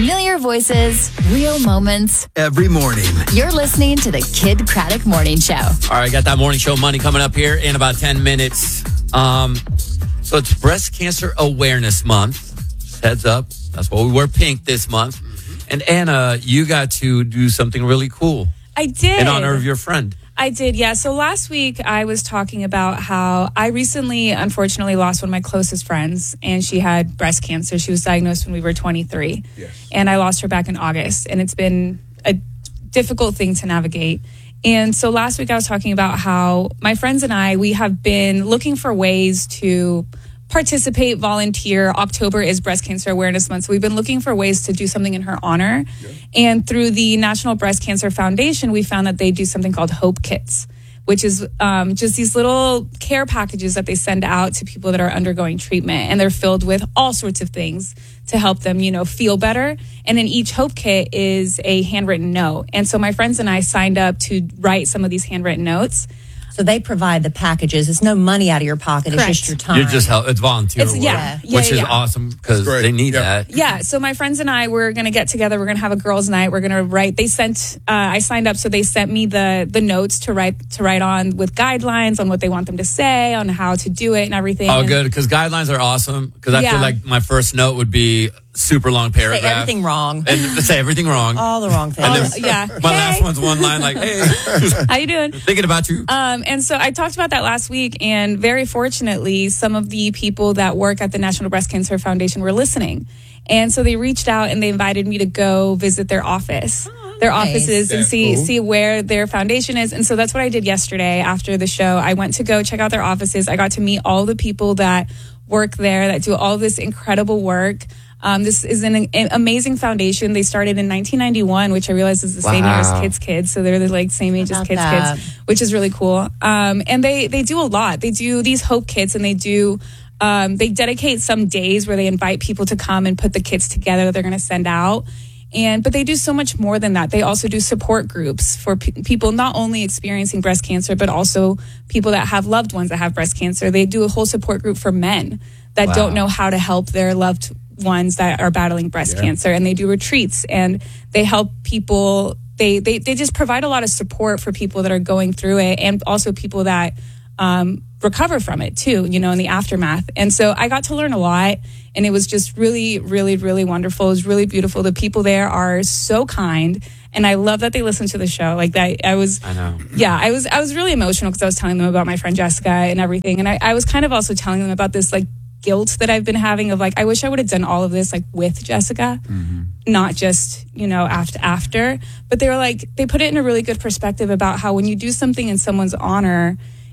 Familiar voices, real moments. Every morning. You're listening to the Kid Craddock Morning Show. All right, got that morning show money coming up here in about 10 minutes. So it's Breast Cancer Awareness Month. Heads up. That's why we wear pink this month. And Anna, you got to do something really cool. I did. In honor of your friend. I did, yeah. So last week I was talking about how I recently, unfortunately, lost one of my closest friends, and she had breast cancer. She was diagnosed when we were 23. Yes. And I lost her back in August, and it's been a difficult thing to navigate. And so last week I was talking about how my friends and I, we have been looking for ways to participate, volunteer. October is Breast Cancer Awareness Month. So we've been looking for ways to do something in her honor. Yeah. And through the National Breast Cancer Foundation, we found that they do something called Hope Kits, which is just these little care packages that they send out to people that are undergoing treatment. And they're filled with all sorts of things to help them, feel better. And in each Hope Kit is a handwritten note. And so my friends and I signed up to write some of these handwritten notes. So they provide the packages. It's no money out of your pocket. Correct. It's just your time. You're just it's volunteer work, which is awesome because they need that. Yeah. So my friends and I were going to get together. We're going to have a girls' night. We're going to write. They sent. I signed up, so they sent me the notes to write on with guidelines on what they want them to say, on how to do it, and everything. Oh, good, because guidelines are awesome. Because I feel like my first note would be super long paragraph. Say everything wrong. And say everything wrong. All the wrong things. My last one's one line like, hey. How you doing? Thinking about you. And so I talked about that last week, and very fortunately, some of the people that work at the National Breast Cancer Foundation were listening. And so they reached out and they invited me to go visit their office. Their offices and see where their foundation is. And so that's what I did yesterday after the show. I went to go check out their offices. I got to meet all the people that work there, that do all this incredible work. This is an amazing foundation. They started in 1991, which I realize is the same year as Kids. So they're the same age as Kids, which is really cool. And they do a lot. They do these Hope Kits, and they dedicate some days where they invite people to come and put the kits together that they're going to send out. But they do so much more than that. They also do support groups for people not only experiencing breast cancer, but also people that have loved ones that have breast cancer. They do a whole support group for men that don't know how to help their loved ones that are battling breast cancer. And they do retreats, and they help people. They just provide a lot of support for people that are going through it, and also people that recover from it too, in the aftermath. And so I got to learn a lot, and it was just really, really, really wonderful. It was really beautiful. The people there are so kind, and I love that they listen to the show. Like that, I know. Yeah, I was really emotional because I was telling them about my friend Jessica and everything. And I was kind of also telling them about this guilt that I've been having of I wish I would have done all of this with Jessica, not just, after. But they were they put it in a really good perspective about how when you do something in someone's honor,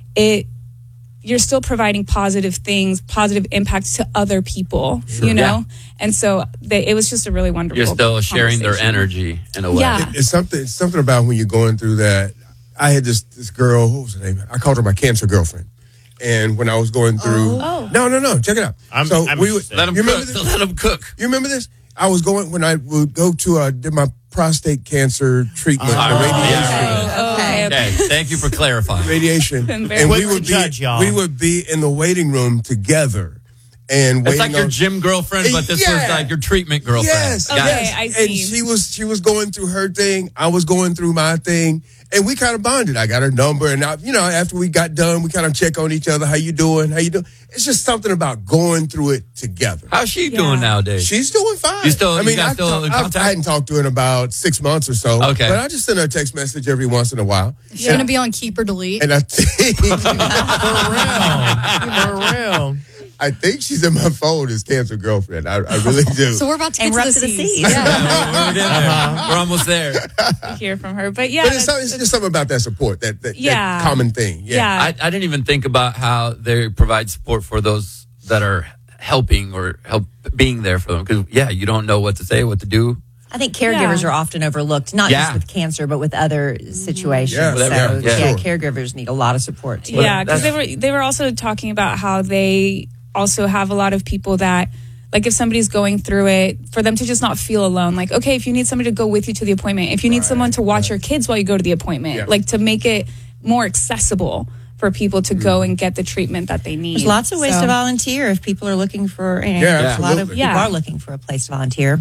you're still providing positive things, positive impact to other people, And so it was just a really wonderful. You're still sharing their energy in a way. Yeah. It's something about when you're going through that. I had this girl, what was her name? I called her my cancer girlfriend. And when I was going through, no, check it out. Let them cook. You remember this? I was going when I would go to did my prostate cancer treatment, radiation. Okay, thank you for clarifying. Radiation, and we would be in the waiting room together, and it's like your gym girlfriend, but this was like your treatment girlfriend. Yes, okay, I see. And she was going through her thing. I was going through my thing. And we kind of bonded. I got her number, and after we got done, we kind of check on each other. How you doing? It's just something about going through it together. How's she doing nowadays? She's doing fine. You still in contact? I hadn't talked to her in about 6 months or so. Okay, but I just send her a text message every once in a while. She's gonna be on keep or delete. And I think for real. I think she's in my phone as cancer girlfriend. I really do. So we're about to get to the C's. Yeah. We're almost there. Hear from her, but it's just something about that support, that common thing. I didn't even think about how they provide support for those that are helping or being there for them, because you don't know what to say, what to do. I think caregivers are often overlooked, not just with cancer, but with other situations. Caregivers need a lot of support too. Yeah, because they were also talking about how they also have a lot of people that, if somebody's going through it, for them to just not feel alone. Okay, if you need somebody to go with you to the appointment, if you need someone to watch your kids while you go to the appointment, to make it more accessible for people to go and get the treatment that they need. There's lots of ways to volunteer if people are looking for, a lot of people are looking for a place to volunteer.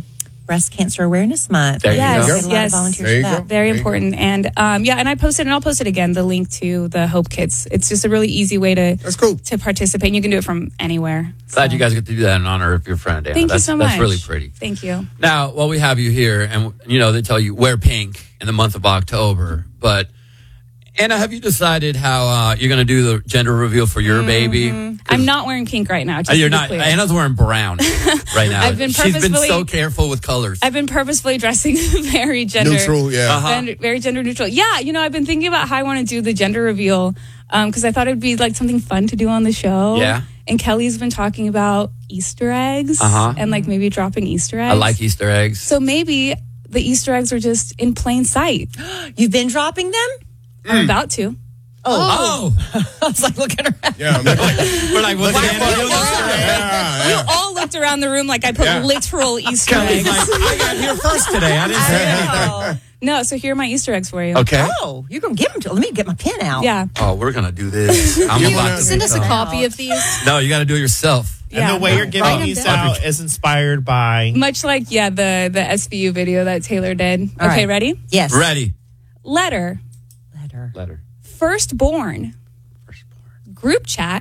Breast Cancer Awareness Month. There you Yes, go. A lot of yes. volunteers There you for that. go. Very important. And and I posted, and I'll post it again, the link to the Hope Kits. It's just a really easy way to That's cool. to participate. You can do it from anywhere. Glad you guys get to do that in honor of your friend, Anna. Thank you so much. That's really pretty. Thank you. Now, while we have you here, and they tell you wear pink in the month of October, but Anna, have you decided how you're going to do the gender reveal for your baby? I'm not wearing pink right now. Just to You're be not. clear. Anna's wearing brown right now. She's been purposefully- so careful with colors. I've been purposefully dressing very gender Neutral, yeah. very gender neutral. Yeah, I've been thinking about how I want to do the gender reveal because I thought it'd be like something fun to do on the show. Yeah. And Kelly's been talking about Easter eggs and like maybe dropping Easter eggs. I like Easter eggs. So maybe the Easter eggs are just in plain sight. You've been dropping them? I'm about to. Oh, I was like looking around. Yeah, we're like, what's Anna doing? We all looked around the room like I put literal Easter eggs. I got here first today. I didn't say anything. No, so here are my Easter eggs for you. Okay. Oh, you're going to give them to Let me get my pen out. Yeah. Oh, we're gonna do this. I'm Can you about to send us a copy of these? No, you got to do it yourself. Yeah. And the way you're giving Write 'em these down. out is inspired by... Much like, the SVU video that Taylor did. All Okay, right. ready? Yes. Ready? Letter. Letter. Firstborn. Group chat.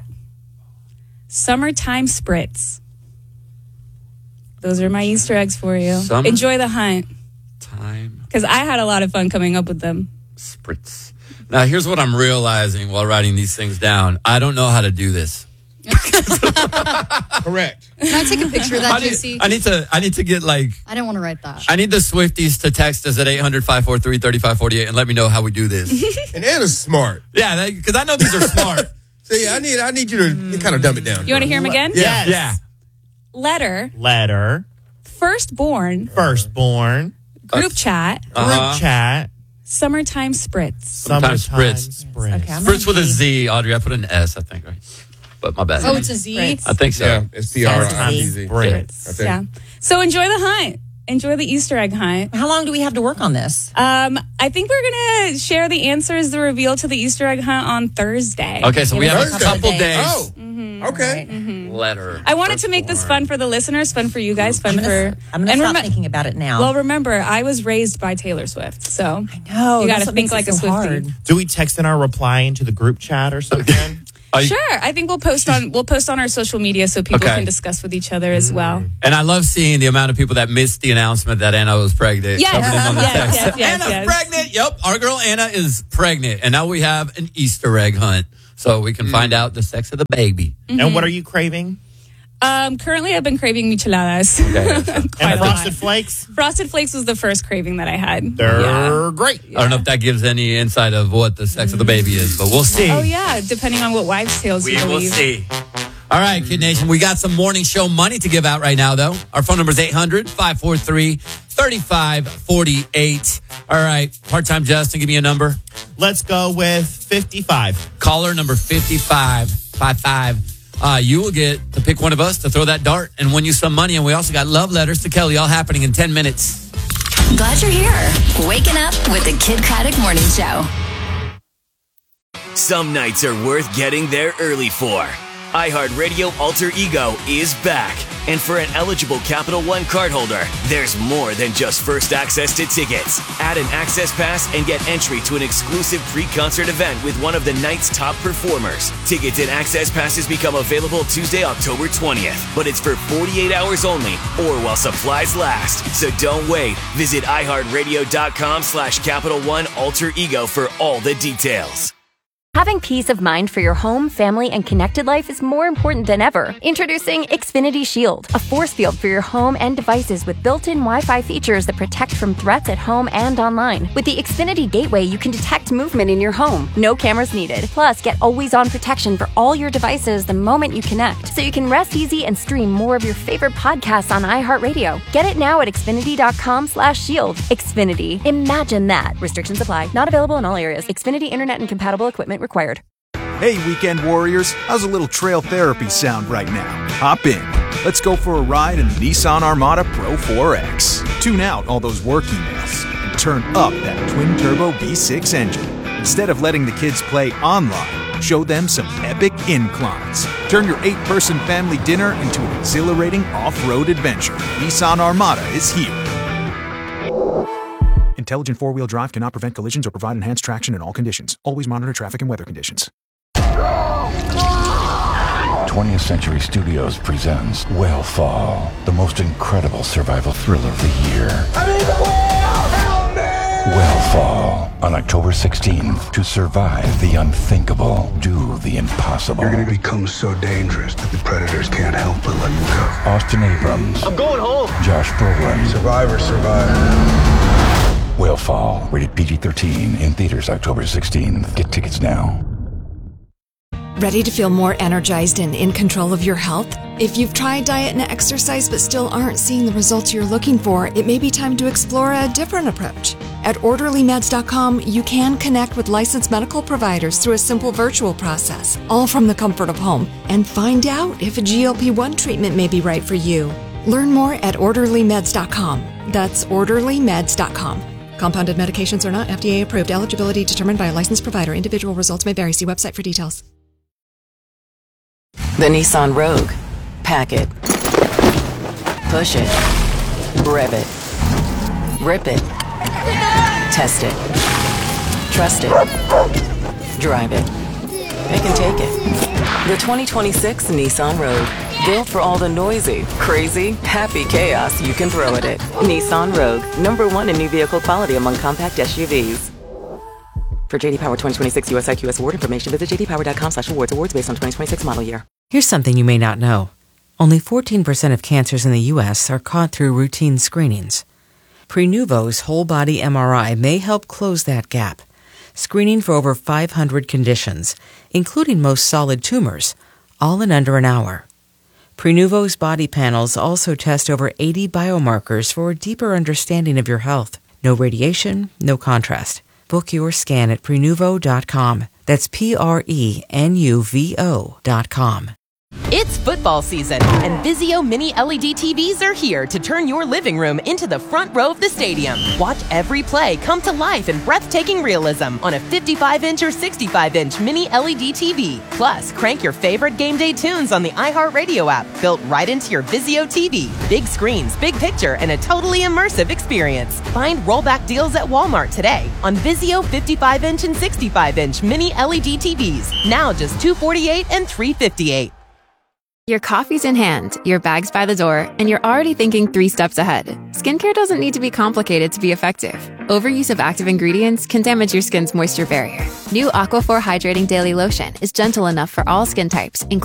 Summertime spritz. Those are my Easter eggs for you. Summer- Enjoy the hunt. Time. Because I had a lot of fun coming up with them. Spritz. Now, here's what I'm realizing while writing these things down. I don't know how to do this. correct. Can I take a picture of that, JC? I need to get I didn't want to write that. I need the Swifties to text us at 800-543-3548 and let me know how we do this. And Anna's smart. Yeah, because I know these are smart. See, I need you to kind of dumb it down. You want to hear them again? Yeah. Yes. Yeah. Letter. Firstborn. Group chat. Group chat. Summertime spritz. Sometimes spritz. Okay, I'm Spritz with a gonna Z, Audrey. I put an S, I think, right? But my bad. Oh, it's a Z? Spritz. I think so. Yeah, it's PRIZ. Spritz. Yeah. So enjoy the hunt. Enjoy the Easter egg hunt. How long do we have to work on this? I think we're going to share the answers, the reveal to the Easter egg hunt on Thursday. Okay, so we have a Thursday. couple days. Oh, okay. Letter. I wanted to make this fun for the listeners, fun for you guys, fun for... I'm going to stop thinking about it now. Well, remember, I was raised by Taylor Swift, so no, you got that's to what think makes like it a so Swiftie. hard. Do we text in our reply into the group chat or something? Sure, I think we'll post on our social media so people Okay. can discuss with each other as well. And I love seeing the amount of people that missed the announcement that Anna was pregnant. Yes. Jumping in on the Yes, text. yes, Anna's yes. pregnant. Yep, our girl Anna is pregnant. And now we have an Easter egg hunt. So we can find out the sex of the baby. And what are you craving? Currently, I've been craving micheladas. And Quite a Frosted lot. Flakes? Frosted Flakes was the first craving that I had. They're great. I don't know if that gives any insight of what the sex of the baby is, but we'll see. Oh yeah, depending on what wives' tales you We will believe. see. All right, Kid Nation, we got some morning show money to give out right now, though. Our phone number is 800-543-3548. All right, part-time Justin, give me a number. Let's go with 55. Caller number 5555. You will get to pick one of us to throw that dart and win you some money. And we also got love letters to Kelly, all happening in 10 minutes. Glad you're here. Waking up with the Kid Craddock Morning Show. Some nights are worth getting there early for. iHeartRadio Alter Ego is back. And for an eligible Capital One cardholder, there's more than just first access to tickets. Add an access pass and get entry to an exclusive pre-concert event with one of the night's top performers. Tickets and access passes become available Tuesday, October 20th. But it's for 48 hours only or while supplies last. So don't wait. Visit iHeartRadio.com/Capital One Alter Ego for all the details. Having peace of mind for your home, family, and connected life is more important than ever. Introducing Xfinity Shield, a force field for your home and devices with built-in Wi-Fi features that protect from threats at home and online. With the Xfinity Gateway, you can detect movement in your home. No cameras needed. Plus, get always-on protection for all your devices the moment you connect, so you can rest easy and stream more of your favorite podcasts on iHeartRadio. Get it now at Xfinity.com/shield. Xfinity. Imagine that. Restrictions apply. Not available in all areas. Xfinity Internet and compatible equipment required. Hey, weekend warriors, how's a little trail therapy sound right now? Hop in. Let's go for a ride in the Nissan Armada Pro 4X. Tune out all those work emails and turn up that twin-turbo V6 engine. Instead of letting the kids play online, show them some epic inclines. Turn your 8-person family dinner into an exhilarating off-road adventure. Nissan Armada is here. Intelligent four-wheel drive cannot prevent collisions or provide enhanced traction in all conditions. Always monitor traffic and weather conditions. 20th Century Studios presents Whale the most incredible survival thriller of the year. I mean, the whale! Help me! Whale on October 16th. To survive the unthinkable, do the impossible. You're going to become so dangerous that the predators can't help but let you go. Austin Abrams. I'm going home. Josh Brolin. Survivor. Whale, rated PG-13, in theaters October 16th. Get tickets now. Ready to feel more energized and in control of your health? If you've tried diet and exercise but still aren't seeing the results you're looking for, it may be time to explore a different approach. At OrderlyMeds.com, you can connect with licensed medical providers through a simple virtual process, all from the comfort of home, and find out if a GLP-1 treatment may be right for you. Learn more at OrderlyMeds.com. That's OrderlyMeds.com. Compounded medications are not FDA approved. Eligibility determined by a licensed provider. Individual results may vary. See website for details. The Nissan Rogue. Pack it. Push it. Rev it. Rip it. Test it. Trust it. Drive it. They can take it. The 2026 Nissan Rogue. Built for all the noisy, crazy, happy chaos you can throw at it. Nissan Rogue. #1 in new vehicle quality among compact SUVs. For JD Power 2026 US IQS award information, visit jdpower.com/awards. Awards based on 2026 model year. Here's something you may not know. Only 14% of cancers in the U.S. are caught through routine screenings. Prenuvo's whole body MRI may help close that gap, screening for over 500 conditions, including most solid tumors, all in under an hour. Prenuvo's body panels also test over 80 biomarkers for a deeper understanding of your health. No radiation, no contrast. Book your scan at Prenuvo.com. That's Prenuvo.com. It's football season, and Vizio Mini LED TVs are here to turn your living room into the front row of the stadium. Watch every play come to life in breathtaking realism on a 55-inch or 65-inch Mini LED TV. Plus, crank your favorite game day tunes on the iHeartRadio app, built right into your Vizio TV. Big screens, big picture, and a totally immersive experience. Find rollback deals at Walmart today on Vizio 55-inch and 65-inch Mini LED TVs. Now just $248 and $358. Your coffee's in hand, your bag's by the door, and you're already thinking 3 steps ahead. Skincare doesn't need to be complicated to be effective. Overuse of active ingredients can damage your skin's moisture barrier. New Aquaphor Hydrating Daily Lotion is gentle enough for all skin types, including